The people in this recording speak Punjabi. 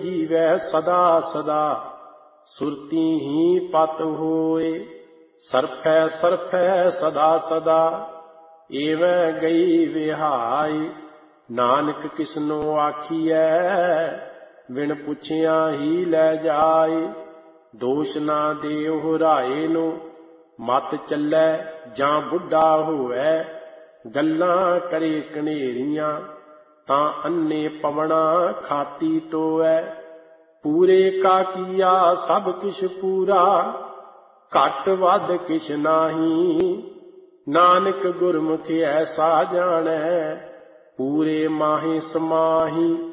ਜੀਵੈ ਸਦਾ ਸਦਾ, ਸੁਰਤੀ ਹੀ ਪਤ ਹੋਏ। ਸਰਫੈ ਸਰਫੈ ਸਦਾ ਸਦਾ, ਏਵੈ ਗਈ ਵਿਹਾਈ। ਨਾਨਕ ਕਿਸਨੋ ਆਖੀਐ, ਬਿਨ ਪੁੱਛਿਆ ਹੀ ਲੈ ਜਾਏ। ਦੋਸ਼ ਨਾ ਦੇਹੁ ਰਾਏ ਨੂੰ, ਮਤ ਚੱਲੈ ਜਾਂ ਬੁੱਢਾ ਹੋਵੈ। ਗੱਲਾਂ ਕਰੇ ਕਨੇਰੀਆਂ, ਤਾਂ ਅੰਨੇ ਪਵਣਾ ਖਾਤੀ ਟੋਵੈ। ਪੂਰੇ ਕਾ ਕੀਆ ਸਭ ਕਿਛ ਪੂਰਾ, ਘੱਟ ਵੱਧ ਕਿਛ ਨਾਹੀ। ਨਾਨਕ ਗੁਰਮੁਖ ਐਸਾ ਜਾਣੈ, ਪੂਰੇ ਮਾਹੇ ਸਮਾਹੀ।